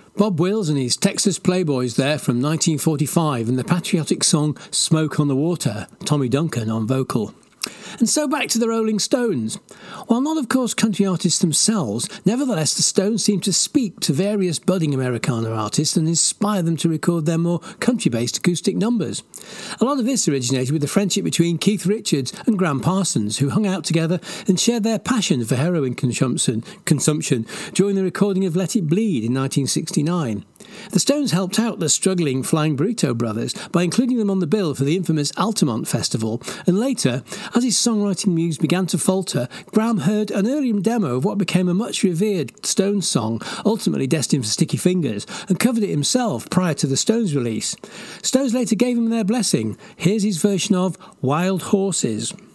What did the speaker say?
Bob Wills and his Texas Playboys there from 1945 and the patriotic song Smoke on the Water, Tommy Duncan on vocal. And so back to the Rolling Stones. While not, of course, country artists themselves, nevertheless the Stones seem to speak to various budding Americana artists and inspire them to record their more country-based acoustic numbers. A lot of this originated with the friendship between Keith Richards and Graham Parsons, who hung out together and shared their passion for heroin consumption during the recording of Let It Bleed in 1969. The Stones helped out the struggling Flying Burrito Brothers by including them on the bill for the infamous Altamont Festival, and later, as his songwriting muse began to falter, Graham heard an early demo of what became a much revered Stones song, ultimately destined for Sticky Fingers, and covered it himself prior to the Stones release. Stones later gave him their blessing. Here's his version of Wild Horses.